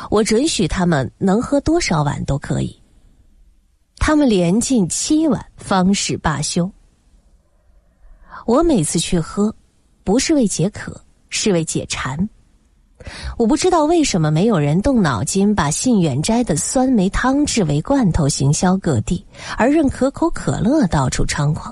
我准许他们能喝多少碗都可以。他们连进7碗方是罢休。我每次去喝，不是为解渴，是为解馋。我不知道为什么没有人动脑筋把信远斋的酸梅汤制为罐头行销各地，而任可口可乐到处猖狂。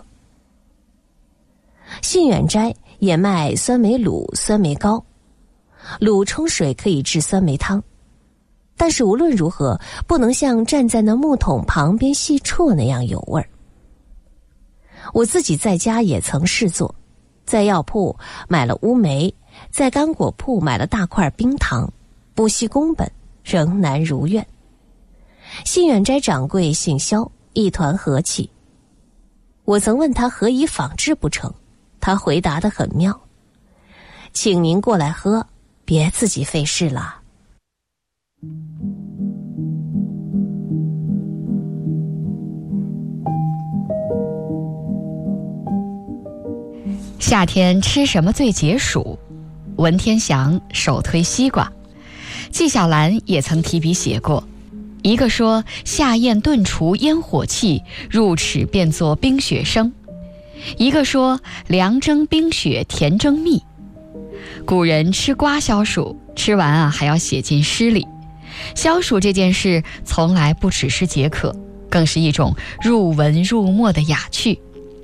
信远斋也卖酸梅卤、酸梅糕，卤冲水可以制酸梅汤，但是无论如何不能像站在那木桶旁边细啜那样有味儿。我自己在家也曾试做，在药铺买了乌梅，在干果铺买了大块冰糖，不惜工本，仍难如愿。信远斋掌柜姓萧，一团和气。我曾问他何以仿制不成，他回答得很妙：请您过来喝，别自己费事啦。 夏天吃什么最解暑？文天祥首推西瓜，纪晓岚也曾提笔写过。一个说夏宴炖除烟火气，入齿变作冰雪生；一个说凉蒸冰雪甜蒸蜜。古人吃瓜消暑，吃完还要写进诗里。消暑这件事从来不只是解渴，更是一种入文入墨的雅趣。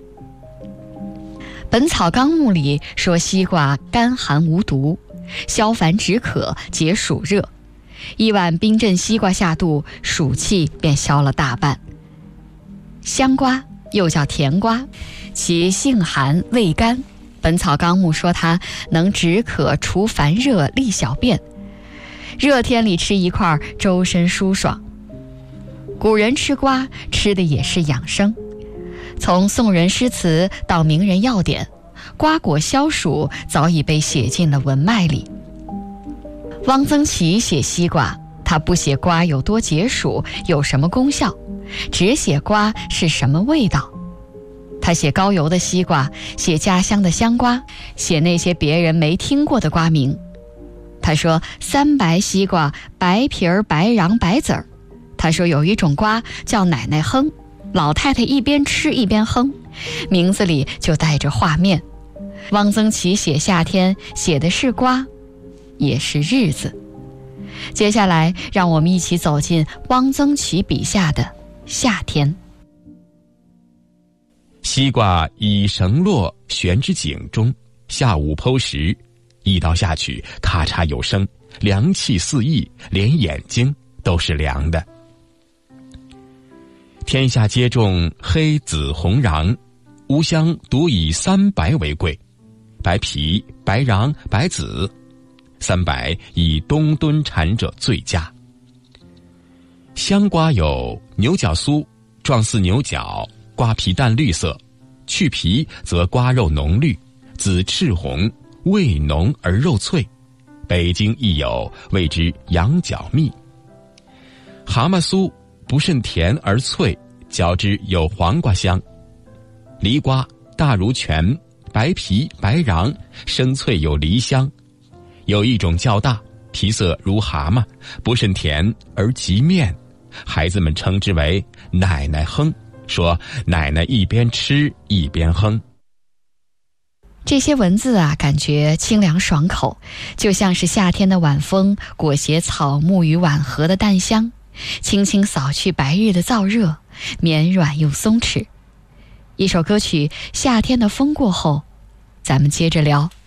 本草纲目里说西瓜甘寒无毒，消烦止渴，解暑热。一碗冰镇西瓜下肚，暑气便消了大半。香瓜又叫甜瓜，其性寒味甘，本草纲目说它能止渴除烦热利小便，热天里吃一块周身舒爽。古人吃瓜吃的也是养生，从宋人诗词到名人药典，瓜果消暑早已被写进了文脉里。汪曾祺写西瓜，他不写瓜有多解暑，有什么功效，只写瓜是什么味道。他写高邮的西瓜，写家乡的香瓜，写那些别人没听过的瓜名。他说三白西瓜，白皮儿、白瓤、白籽儿。他说有一种瓜叫奶奶哼，老太太一边吃一边哼，名字里就带着画面。汪曾祺写夏天，写的是瓜，也是日子。接下来让我们一起走进汪曾祺笔下的夏天。 西瓜以绳络悬之井中，下午剖食，一刀下去咔嚓有声，凉气四溢，连眼睛都是凉的。天下皆种黑紫红瓤，吾乡独以三白为贵，白皮、白瓤、白籽，三白以冬蹲产者最佳。香瓜有牛角酥，状似牛角，瓜皮淡绿色，去皮则瓜肉浓绿，紫赤红，味浓而肉脆。北京亦有谓之羊角蜜。蛤蟆酥不甚甜而脆，嚼之有黄瓜香。梨瓜大如拳，白皮白瓤，生脆有梨香。有一种较大，皮色如蛤蟆，不甚甜而极面，孩子们称之为奶奶哼，说奶奶一边吃一边哼。 这些文字感觉清凉爽口，就像是夏天的晚风裹挟草木与晚荷的淡香，轻轻扫去白日的燥热，绵软又松弛。一首歌曲《夏天的风过后》，咱们接着聊。